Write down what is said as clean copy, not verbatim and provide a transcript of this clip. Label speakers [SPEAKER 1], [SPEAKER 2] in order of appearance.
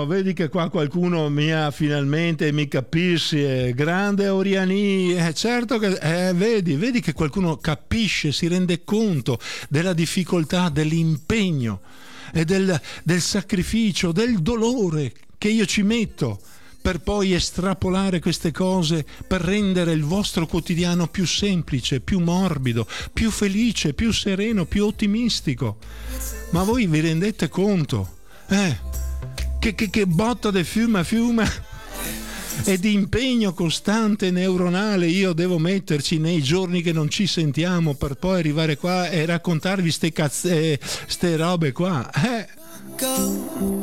[SPEAKER 1] vedi che qua qualcuno finalmente mi capisce, grande Oriani, certo che vedi che qualcuno capisce, si rende conto della difficoltà, dell'impegno e del sacrificio, del dolore che io ci metto per poi estrapolare queste cose, per rendere il vostro quotidiano più semplice, più morbido, più felice, più sereno, più ottimistico. Ma voi vi rendete conto? Che botta di fiume a fiume e di impegno costante neuronale io devo metterci nei giorni che non ci sentiamo per poi arrivare qua e raccontarvi ste robe qua.